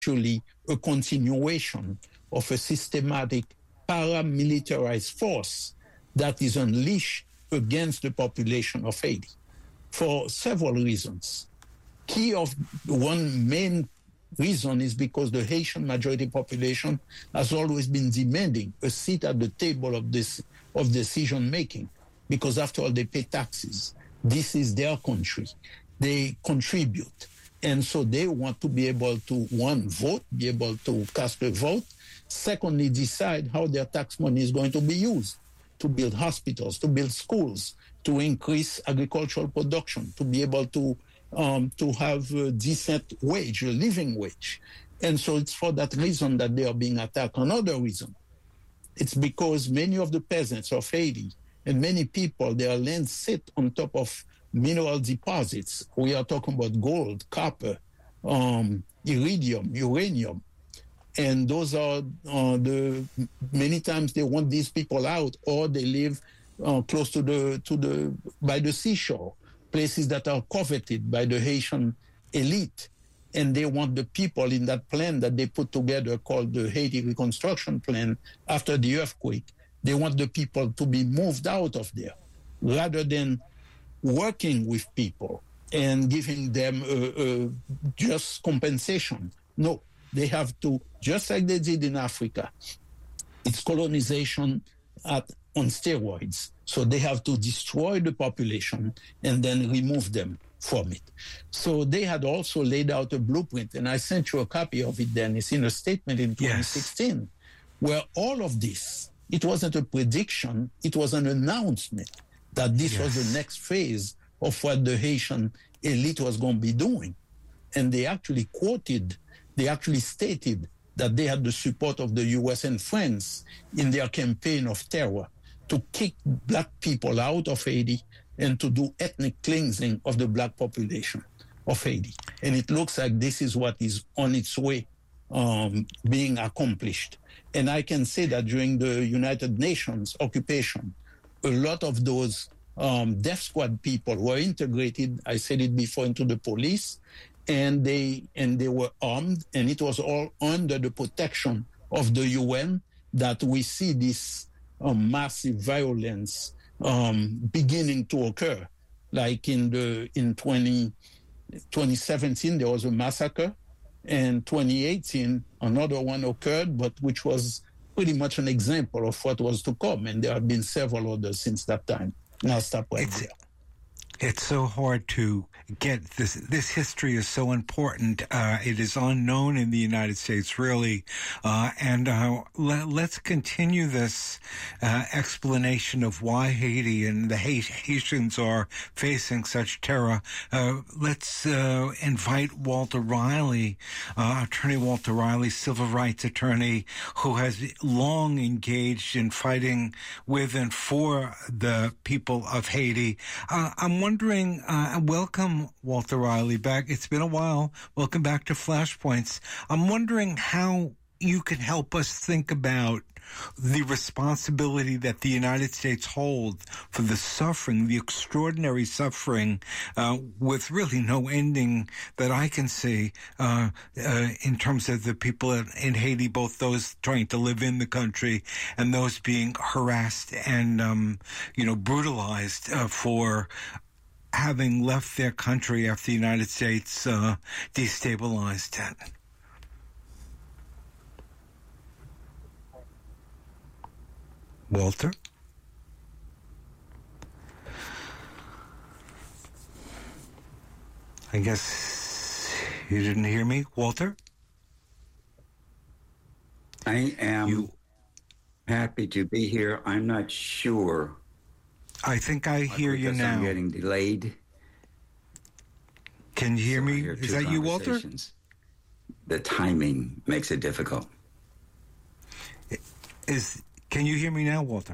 actually a continuation of a systematic paramilitarized force that is unleashed against the population of Haiti for several reasons. One main reason is because the Haitian majority population has always been demanding a seat at the table of decision making, because after all, they pay taxes. This is their country. They contribute. And so they want to be able to, one, vote, be able to cast a vote. Secondly, decide how their tax money is going to be used to build hospitals, to build schools, to increase agricultural production, to be able to have a decent wage, a living wage. And so it's for that reason that they are being attacked. Another reason, it's because many of the peasants of Haiti and many people, their land sit on top of mineral deposits. We are talking about gold, copper, iridium, uranium. And those are many times they want these people out, or they live close by the seashore, places that are coveted by the Haitian elite. And they want the people in that plan that they put together called the Haiti Reconstruction Plan after the earthquake. They want the people to be moved out of there rather than working with people and giving them just compensation. No, they have to, just like they did in Africa, it's colonization on steroids. So they have to destroy the population and then remove them from it. So they had also laid out a blueprint, and I sent you a copy of it then. It's in a statement in 2016, where all of this, it wasn't a prediction, it was an announcement that this was the next phase of what the Haitian elite was going to be doing. And they actually stated that they had the support of the US and France in their campaign of terror to kick black people out of Haiti and to do ethnic cleansing of the black population of Haiti. And it looks like this is what is on its way being accomplished. And I can say that during the United Nations occupation, a lot of those death squad people were integrated, I said it before, into the police, and they were armed, and it was all under the protection of the UN that we see this massive violence beginning to occur. Like in 2017, there was a massacre, and 2018, another one occurred, but which was pretty much an example of what was to come. And there have been several others since that time. And I'll stop right there. It's so hard to get this. This history is so important. It is unknown in the United States, really. Let's continue this explanation of why Haiti and the Haitians are facing such terror. Let's invite Walter Riley, Attorney Walter Riley, civil rights attorney, who has long engaged in fighting with and for the people of Haiti. I'm wondering, welcome, Walter Riley, back. It's been a while. Welcome back to Flashpoints. I'm wondering how you can help us think about the responsibility that the United States holds for the suffering, the extraordinary suffering, with really no ending that I can see, in terms of the people in Haiti, both those trying to live in the country and those being harassed and, brutalized, for having left their country after the United States destabilized it. Walter? I guess you didn't hear me, Walter? I am happy to be here. I'm not sure. I think I hear you now. I'm getting delayed. Can you hear me? Is that you, Walter? The timing makes it difficult. Can you hear me now, Walter?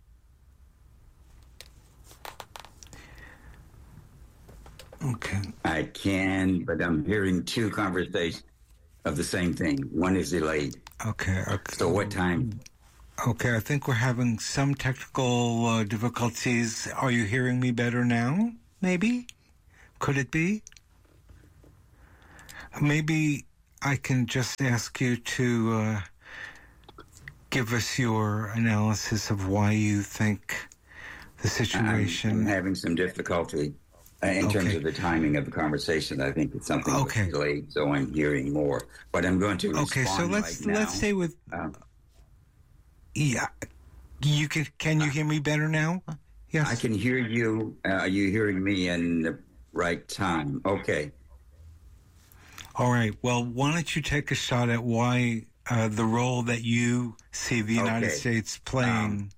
Okay. I can, but I'm hearing two conversations of the same thing. One is delayed. Okay. So what time? Okay, I think we're having some technical difficulties. Are you hearing me better now? Maybe? Could it be? Maybe I can just ask you to give us your analysis of why you think the situation. I'm having some difficulty in terms of the timing of the conversation. I think it's something that's delayed, so I'm hearing more. But I'm going to respond. Okay, so let's stay with. Yeah, you can you hear me better now? Yes, I can hear you. Are you hearing me in the right time? Okay. All right. Well, why don't you take a shot at why the role that you see the United States playing?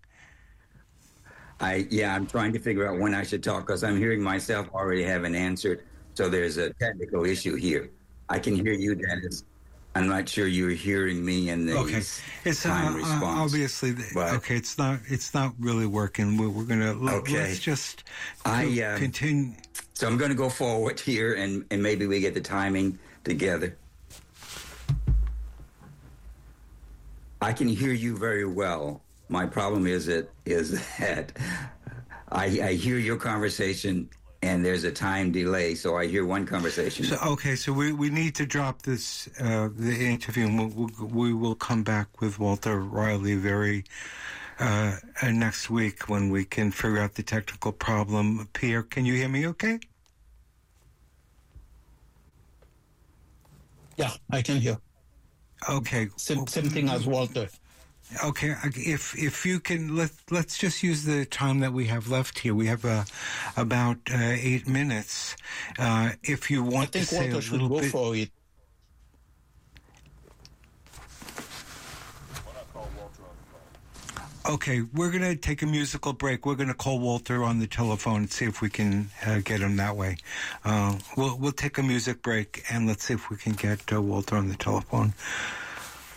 I'm trying to figure out when I should talk because I'm hearing myself already haven't answered. So there's a technical issue here. I can hear you, Dennis. I'm not sure you're hearing me in the time response. Obviously, it's not really working. We're gonna let's just continue. So I'm going to go forward here, and maybe we get the timing together. I can hear you very well. My problem is that I hear your conversation, and there's a time delay, so I hear one conversation. So we need to drop this the interview, and we will come back with Walter Riley very next week when we can figure out the technical problem. Pierre, can you hear me? Okay. Yeah, I can hear. Okay. Same thing as Walter. Okay, if you can, let's just use the time that we have left here. We have about 8 minutes. If you want to say Walter a little bit, for it. Okay, we're going to take a musical break. We're going to call Walter on the telephone and see if we can get him that way. We'll take a music break and let's see if we can get Walter on the telephone.